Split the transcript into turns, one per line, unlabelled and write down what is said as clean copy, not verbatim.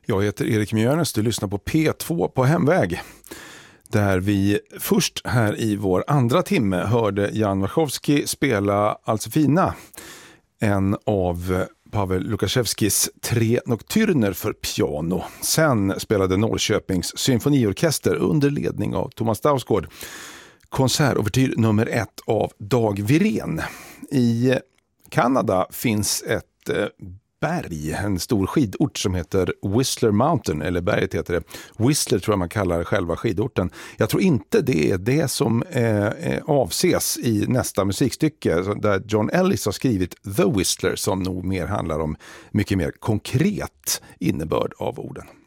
Jag heter Erik Mjörnes, du lyssnar på P2 på hemväg. Där vi först här i vår andra timme hörde Jan Warszawski spela Alcefina. En av Pavel Lukaszewskis 3 nocturner för piano. Sen spelade Norrköpings symfoniorkester under ledning av Thomas Dausgård konsertovertyr nummer 1 av Dag Wirén. I Kanada finns ett berg, en stor skidort som heter Whistler Mountain, eller berget heter det. Whistler tror jag man kallar själva skidorten. Jag tror inte det är det som avses i nästa musikstycke där John Ellis har skrivit The Whistler, som nog mer handlar om mycket mer konkret innebörd av orden.